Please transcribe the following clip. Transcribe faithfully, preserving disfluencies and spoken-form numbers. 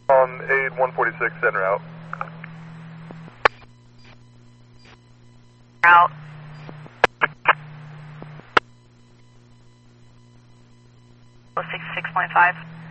On aid one forty-six, en route. Out. six six point five.